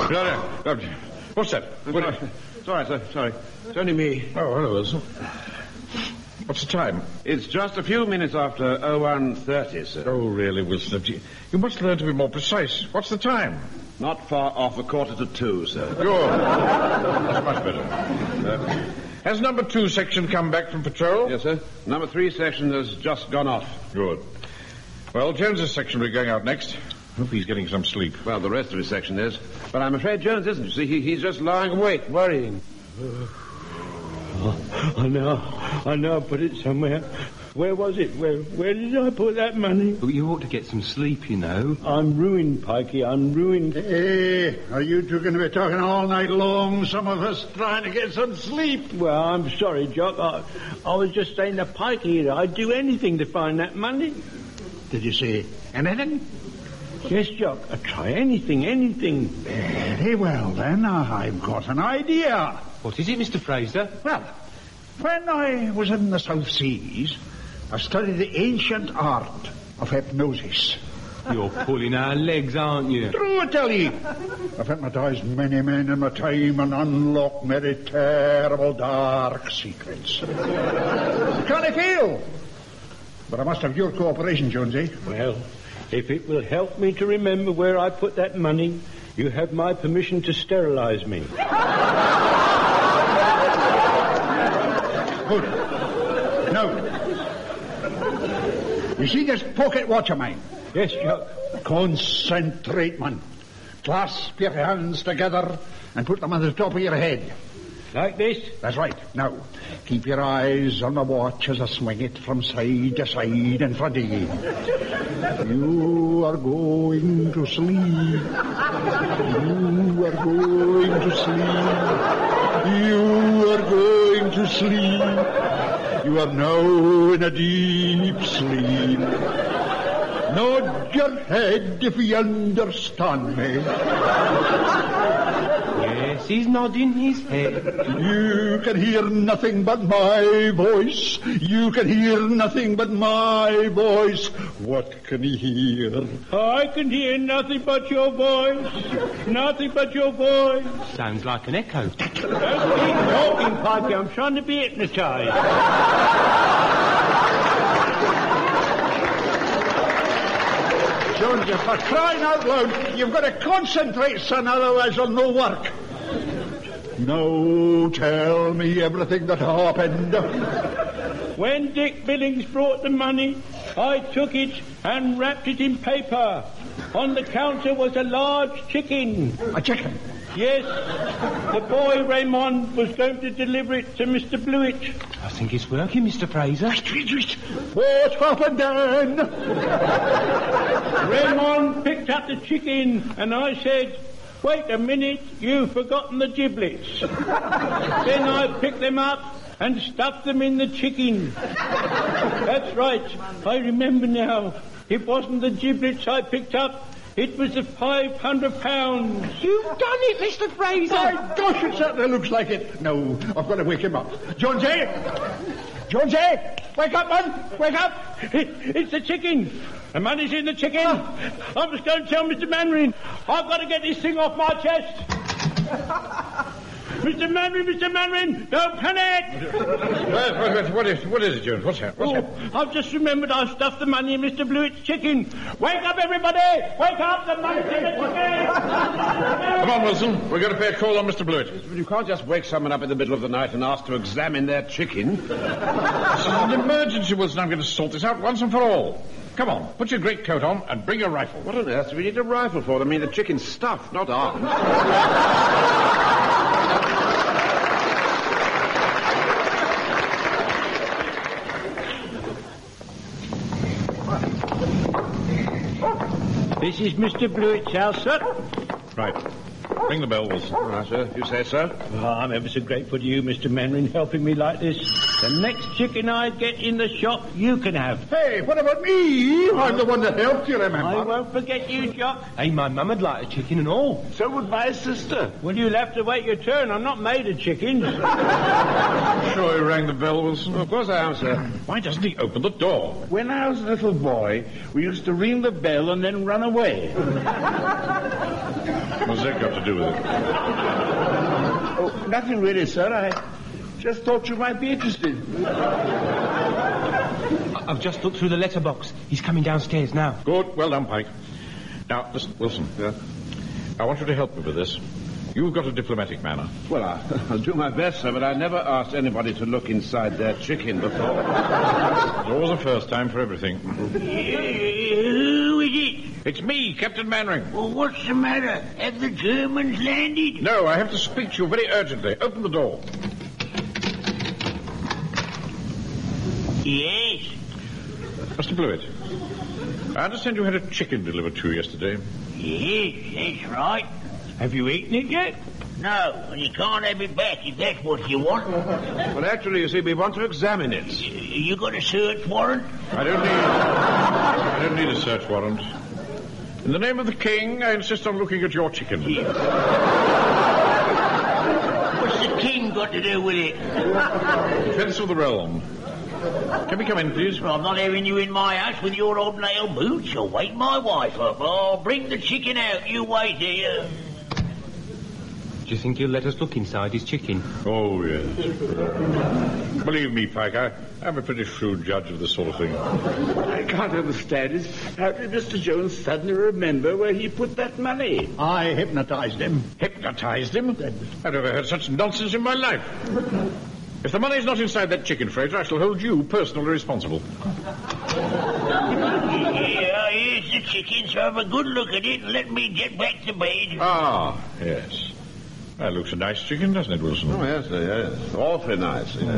No. What's that? Sorry, sir. Sorry. It's only me. Oh, hello, Wilson. What's the time? It's just a few minutes after 01:30, sir. Oh, really, Wilson? You must learn to be more precise. What's the time? Not far off 1:45, sir. Good. That's much better. Has number 2 section come back from patrol? Yes, sir. Number 3 section has just gone off. Good. Well, Jones's section will be going out next. Hope he's getting some sleep. Well, the rest of his section is. But I'm afraid Jones isn't. You see, he's just lying awake, worrying. I know I put it somewhere. Where was it? Where did I put that money? Well, you ought to get some sleep, you know. I'm ruined, Pikey, I'm ruined. Hey, are you two going to be talking all night long? Some of us trying to get some sleep. Well, I'm sorry, Jock. I was just saying to Pikey I'd do anything to find that money. Did you say anything? Yes, Jock, I'd try anything. Very well, then. I've got an idea. What is it, Mr. Fraser? Well, when I was in the South Seas, I studied the ancient art of hypnosis. You're pulling our legs, aren't you? True, I tell ye. I've hypnotized many men in my time and unlocked many terrible, dark secrets. Can I feel? But I must have your cooperation, Jonesy. Well, if it will help me to remember where I put that money, you have my permission to sterilize me. Good. Now, you see this pocket watch of mine? Yes, Jock. Concentrate, man. Clasp your hands together and put them on the top of your head. Like this? That's right. Now, keep your eyes on the watch as I swing it from side to side in front of you. You are going to sleep. You are going to sleep. You are going to sleep. You are now in a deep sleep. Nod your head if you understand me. Yes, he's nodding his head. You can hear nothing but my voice. You can hear nothing but my voice. What can you hear? I can hear nothing but your voice. Nothing but your voice. Sounds like an echo. Don't keep talking, Pikey. I'm trying to be hypnotized. Jones, for crying out loud, you've got to concentrate, son, otherwise it'll no work. Now tell me everything that happened. When Dick Billings brought the money, I took it and wrapped it in paper. On the counter was a large chicken. A chicken? Yes. The boy Raymond was going to deliver it to Mr. Blewett. I think it's working, Mr. Fraser. What happened then? Raymond picked up the chicken and I said, "Wait a minute, you've forgotten the giblets." Then I picked them up and stuffed them in the chicken. That's right, I remember now. It wasn't the giblets I picked up, it was the £500. You've done it, Mr. Fraser. My gosh, it certainly looks like it. No, I've got to wake him up. Jonesy! Jonesy! Wake up, man! Wake up! It's the chicken. The money's in the chicken. I was going to tell Mr. Manring. I've got to get this thing off my chest. Mr. Manring, don't panic! What is it, Jones? What's happened? I've just remembered I stuffed the money in Mr. Blewett's chicken. Wake up, everybody! Wake up! The money's in the chicken! Come on, Wilson. We're going to pay a call on Mr. Blewett. You can't just wake someone up in the middle of the night and ask to examine their chicken. This is an emergency, Wilson. I'm going to sort this out once and for all. Come on, put your great coat on and bring your rifle. What on earth do we need a rifle for? I mean, the chicken's stuffed, not armed. This is Mr. Blewett's house, sir. Right. Ring the bell, Wilson. All right, sir. You say so. Oh, I'm ever so grateful to you, Mr. Manring, helping me like this. The next chicken I get in the shop, you can have. Hey, what about me? I'm the one that helped you, remember? I won't forget you, Jock. Hey, my mum would like a chicken and all. So would my sister. Well, you'll have to wait your turn. I'm not made of chickens. Sure you rang the bell, Wilson? Of course I am, sir. Why doesn't he open the door? When I was a little boy, we used to ring the bell and then run away. What's that got to do with it? Oh, nothing really, sir. I just thought you might be interested. I've just looked through the letterbox. He's coming downstairs now. Good. Well done, Pike. Now, listen, Wilson. Yeah? I want you to help me with this. You've got a diplomatic manner. Well, I'll do my best, sir, but I never asked anybody to look inside their chicken before. There's always a first time for everything. Who is it? It's me, Captain Mannering. Well, what's the matter? Have the Germans landed? No, I have to speak to you very urgently. Open the door. Yes. Mr. Blewett, I understand you had a chicken delivered to you yesterday. Yes, that's right. Have you eaten it yet? No, and you can't have it back if that's what you want. Well, actually, you see, we want to examine it. You got a search warrant? I don't need a search warrant. In the name of the king, I insist on looking at your chicken. What's the king got to do with it? Defense of the realm. Can we come in, please? Well, I'm not having you in my house with your hobnail boots. You'll wake my wife up. I'll bring the chicken out. You wait here. Do you think he'll let us look inside his chicken? Oh, yes. Believe me, Pike, I'm a pretty shrewd judge of this sort of thing. What I can't understand is how did Mr. Jones suddenly remember where he put that money? I hypnotized him. Hypnotized him? I've never heard such nonsense in my life. If the money's not inside that chicken, Fraser, I shall hold you personally responsible. Here's the chicken, so have a good look at it and let me get back to bed. Ah, yes. That looks a nice chicken, doesn't it, Wilson? Oh, yes, sir, yes. Awfully nice. Yes.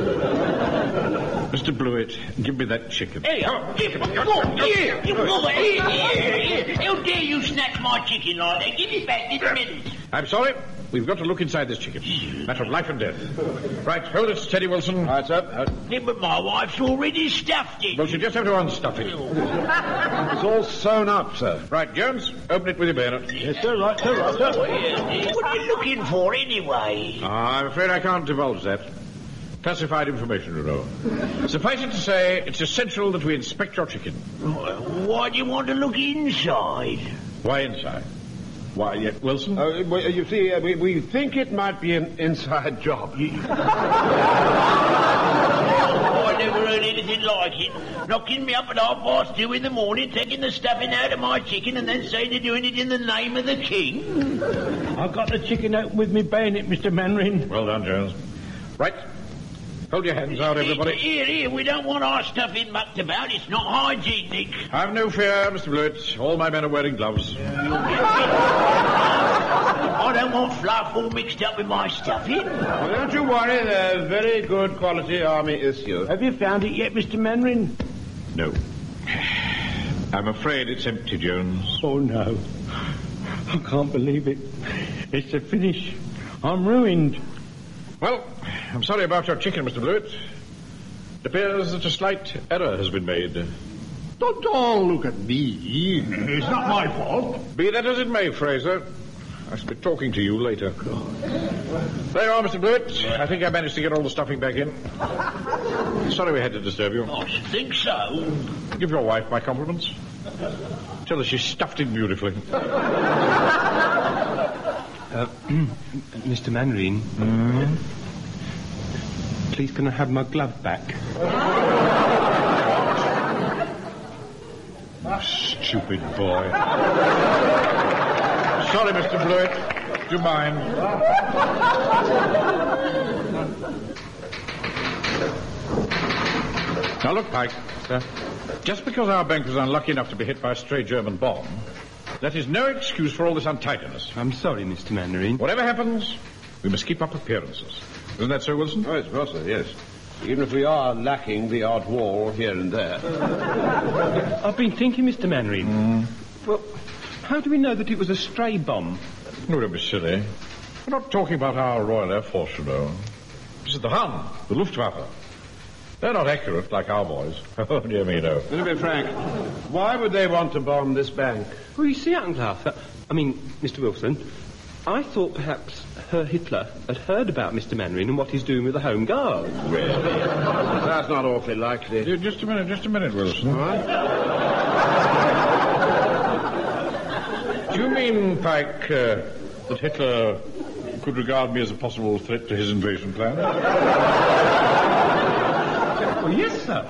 Mr. Blewett, give me that chicken. Hey, how dare you snatch my chicken like that? Give it back this minute. I'm sorry. We've got to look inside this chicken. Matter of life and death. Right, hold it steady, Wilson. All right, sir. Yeah, but my wife's already stuffed it. Well, you just have to unstuff it. It's all sewn up, sir. Right, Jones, open it with your bayonet. Yes, sir, right, sir, right, sir. What are you looking for, anyway? I'm afraid I can't divulge that. Classified information, you know. Suffice it to say, it's essential that we inspect your chicken. Why do you want to look inside? Why inside? Why, Wilson? Well, you see, we think it might be an inside job. I never heard anything like it. Knocking me up at 2:30 in the morning, taking the stuffing out of my chicken and then saying they're doing it in the name of the king. I've got the chicken open with me bayonet, Mr. Mannering. Well done, Jones. Right. Hold your hands out, everybody. Here, we don't want our stuffing mucked about. It's not hygienic. Have no fear, Mr. Blewett. All my men are wearing gloves. I don't want fluff all mixed up with my stuffing. Well, don't you worry, they're very good quality army issue. Have you found it yet, Mr. Mannering? No. I'm afraid it's empty, Jones. Oh, no. I can't believe it. It's a finish. I'm ruined. Well, I'm sorry about your chicken, Mr. Blewett. It appears that a slight error has been made. Don't all look at me. It's not my fault. Be that as it may, Fraser, I shall be talking to you later. There you are, Mr. Blewett. I think I managed to get all the stuffing back in. Sorry we had to disturb you. I should think so. Give your wife my compliments. Tell her she stuffed it beautifully. Mr. Mannering. Please, can I have my glove back? Stupid boy. Sorry, Mr. Blewett. Do you mind? Now look, Pike. Sir? Just because our bank was unlucky enough to be hit by a stray German bomb, that is no excuse for all this untidiness. I'm sorry, Mr. Mannering. Whatever happens, we must keep up appearances. Isn't that so, Wilson? Oh, yes, well, sir, yes. Even if we are lacking the odd wall here and there. I've been thinking, Mr. Mannering. Well, how do we know that it was a stray bomb? No, don't be silly. We're not talking about our Royal Air Force, you know. This is the Hun, the Luftwaffe. They're not accurate like our boys. Oh, dear me, no. To be frank, why would they want to bomb this bank? Well, you see, Uncle Arthur, Mr. Wilson, I thought perhaps Herr Hitler had heard about Mr. Mannering and what he's doing with the Home Guard. Really? That's not awfully likely. Just a minute, Wilson. All right. Do you mean, Pike, that Hitler could regard me as a possible threat to his invasion plan? Oh, yes, sir.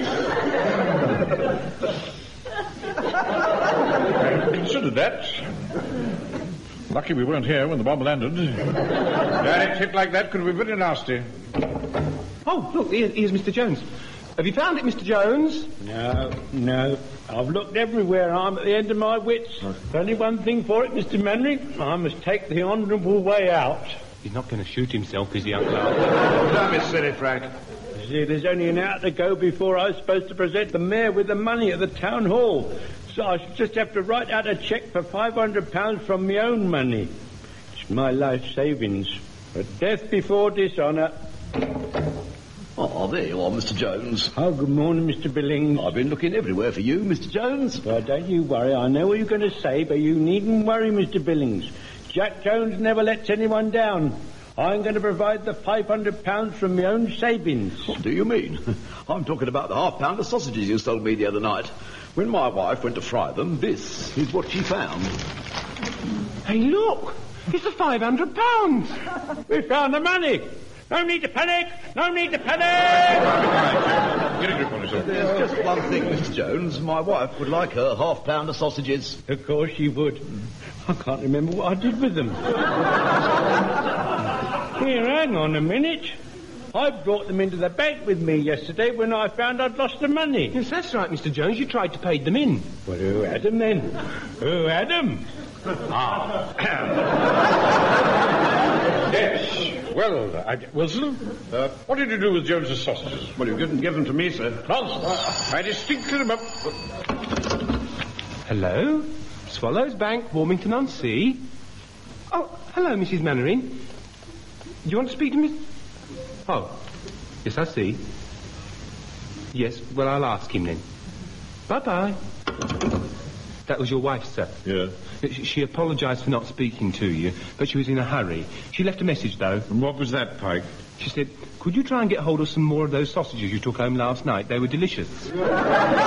I considered that. Lucky we weren't here when the bomb landed. Direct hit like that could be very nasty. Oh, look, here's Mr. Jones. Have you found it, Mr. Jones? No. I've looked everywhere. I'm at the end of my wits. There's only one thing for it, Mr. Mannering. I must take the honourable way out. He's not going to shoot himself, is he, Uncle Arthur? Don't be silly, Frank. See, there's only an hour to go before I was supposed to present the mayor with the money at the town hall. So I should just have to write out a cheque for £500 from my own money. It's my life savings. But death before dishonour. Oh, there you are, Mr. Jones. Oh, good morning, Mr. Billings. I've been looking everywhere for you, Mr. Jones. Well, don't you worry. I know what you're going to say, but you needn't worry, Mr. Billings. Jack Jones never lets anyone down. I'm going to provide the £500 from my own savings. What do you mean? I'm talking about the half-pound of sausages you sold me the other night. When my wife went to fry them, this is what she found. Hey, look! It's the £500! We found the money! No need to panic! No need to panic! Get a grip on yourself. There's just one thing, Mr. Jones. My wife would like her half-pound of sausages. Of course she would. I can't remember what I did with them. Here, hang on a minute. I brought them into the bank with me yesterday when I found I'd lost the money. Yes, that's right, Mr. Jones. You tried to pay them in. Well, who had them then? Who had them? Yes. Well, Wilson, what did you do with Jones's sausages? Well, you couldn't give them to me, sir. Nonsense. I distinctly remember... Hello? Swallows Bank, Warmington-on-Sea. Oh, hello, Mrs. Mannering. Do you want to speak to Miss... Oh, yes, I see. Yes, well, I'll ask him then. Bye-bye. That was your wife, sir? Yeah. She apologised for not speaking to you, but she was in a hurry. She left a message, though. And what was that, Pike? She said, could you try and get hold of some more of those sausages you took home last night? They were delicious.